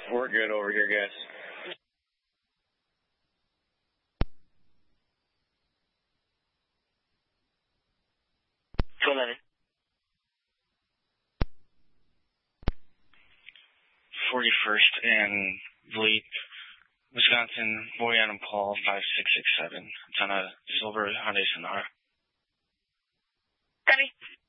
We're good over here, guys. Phil Lennon. 41st and Vliet, Wisconsin, Boy Adam Paul 5667. It's on a silver Hyundai Sonata. Copy.